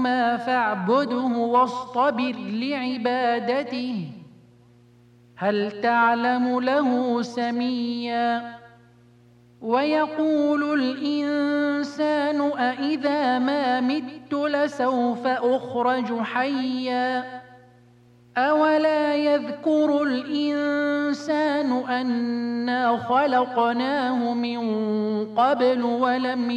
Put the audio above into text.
ما فاعبده واصطبر لعبادته هل تعلم له سميا ويقول الإنسان أإذا ما مت لسوف أخرج حيا أولا يذكر الإنسان أنا خلقناه من قبل ولم